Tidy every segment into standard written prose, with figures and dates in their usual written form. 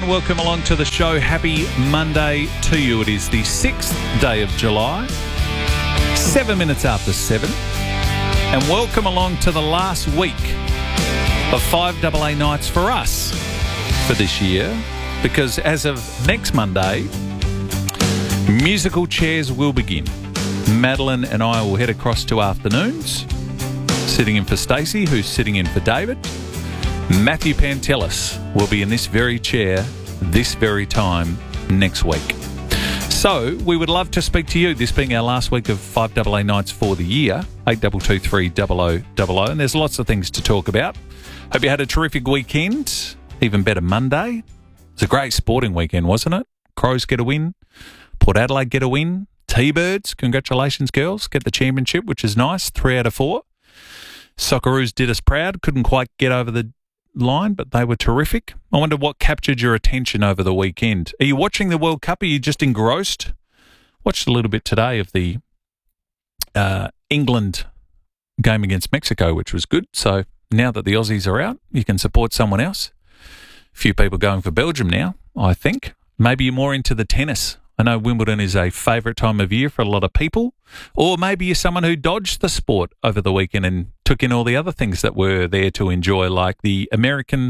and welcome along to the show. Happy Monday to you. It is the 6th day of July, 7 minutes after 7. And welcome along to the last week of 5AA nights for us for this year. Because as of next Monday, musical chairs will begin. Madeline and I will head across to afternoons, sitting in for Stacey, who's sitting in for David. Matthew Pantelis will be in this very chair, this very time next week. So we would love to speak to you, this being our last week of 5AA nights for the year, 8223 0000, and there's lots of things to talk about. Hope you had a terrific weekend, even better Monday. It was a great sporting weekend, wasn't it? Crows get a win, Port Adelaide get a win, T-Birds, congratulations girls, get the championship, which is nice, 3 out of 4. Socceroos did us proud, couldn't quite get over the line, but they were terrific. I wonder what captured your attention over the weekend. Are you watching the World Cup? Are you just engrossed? Watched a little bit today of the England game against Mexico, which was good. So now that the Aussies are out, you can support someone else. A few people going for Belgium now, I think. Maybe you're more into the tennis. I know Wimbledon is a favourite time of year for a lot of people. Or maybe you're someone who dodged the sport over the weekend and took in all the other things that were there to enjoy, like the American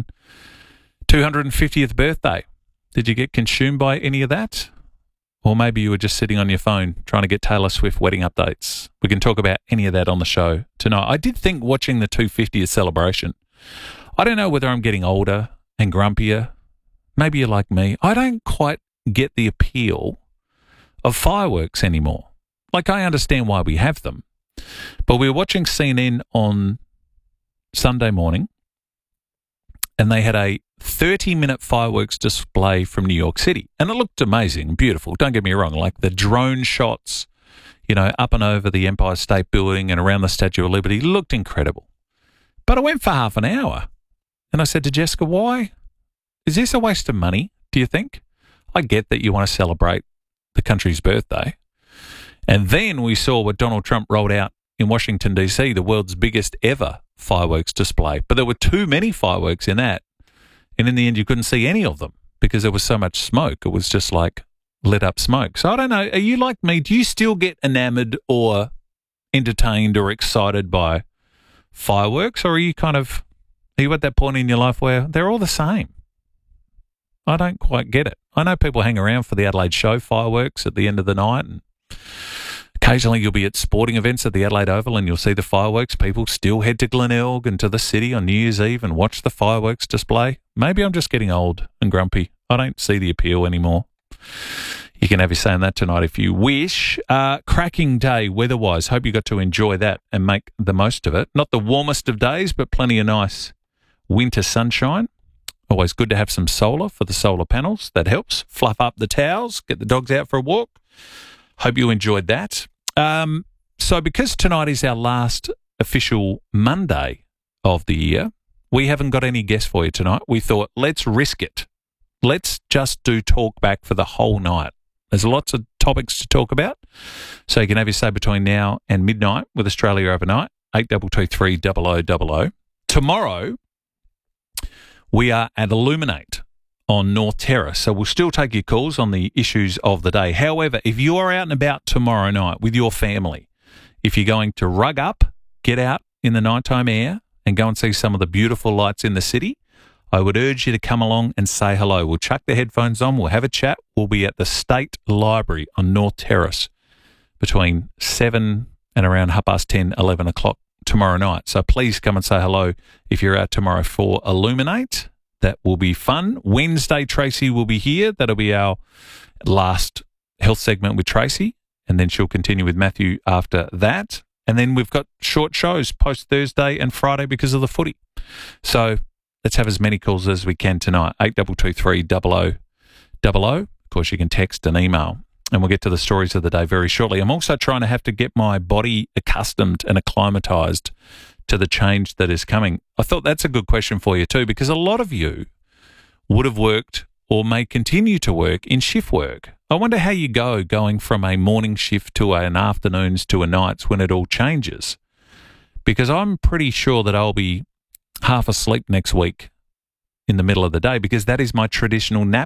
250th birthday. Did you get consumed by any of that? Or maybe you were just sitting on your phone trying to get Taylor Swift wedding updates. We can talk about any of that on the show tonight. I did think watching the 250th celebration, I don't know whether I'm getting older and grumpier. Maybe you're like me. I don't quite get the appeal of fireworks anymore. Like, I understand why we have them, but we were watching CNN on Sunday morning and they had a 30-minute fireworks display from New York City, and it looked amazing and beautiful. Don't get me wrong, like the drone shots, you know, up and over the Empire State Building and around the Statue of Liberty looked incredible. But I went for half an hour and I said to Jessica, why? Is this a waste of money, do you think? I get that you want to celebrate the country's birthday. And then we saw what Donald Trump rolled out in Washington, D.C., the world's biggest ever fireworks display. But there were too many fireworks in that. And in the end, you couldn't see any of them because there was so much smoke. It was just like lit up smoke. So I don't know. Are you like me? Do you still get enamored or entertained or excited by fireworks? Or are you at that point in your life where they're all the same? I don't quite get it. I know people hang around for the Adelaide Show fireworks at the end of the night, and occasionally you'll be at sporting events at the Adelaide Oval and you'll see the fireworks. People still head to Glenelg and to the city on New Year's Eve and watch the fireworks display. Maybe I'm just getting old and grumpy. I don't see the appeal anymore. You can have your say on that tonight if you wish. Cracking day weather-wise. Hope you got to enjoy that and make the most of it. Not the warmest of days, but plenty of nice winter sunshine. Always good to have some solar for the solar panels. That helps. Fluff up the towels, get the dogs out for a walk. Hope you enjoyed that. So because tonight is our last official Monday of the year, we haven't got any guests for you tonight. We thought, let's risk it. Let's just do talk back for the whole night. There's lots of topics to talk about. So you can have your say between now and midnight with Australia Overnight, 8223 0000. Tomorrow, we are at Illuminate on North Terrace, so we'll still take your calls on the issues of the day. However, if you are out and about tomorrow night with your family, if you're going to rug up, get out in the nighttime air and go and see some of the beautiful lights in the city, I would urge you to come along and say hello. We'll chuck the headphones on, we'll have a chat. We'll be at the State Library on North Terrace between 7 and around 10:30, 11 o'clock tomorrow night. So please come and say hello if you're out tomorrow for Illuminate. That will be fun. Wednesday, Tracy will be here. That'll be our last health segment with Tracy, and then she'll continue with Matthew after that. And then we've got short shows post Thursday and Friday because of the footy. So let's have as many calls as we can tonight. 8223 0000. Of course, you can text and email. And we'll get to the stories of the day very shortly. I'm also trying to have to get my body accustomed and acclimatized to the change that is coming. I thought that's a good question for you too, because a lot of you would have worked or may continue to work in shift work. I wonder how you going from a morning shift to an afternoons to a nights when it all changes. Because I'm pretty sure that I'll be half asleep next week in the middle of the day because that is my traditional nap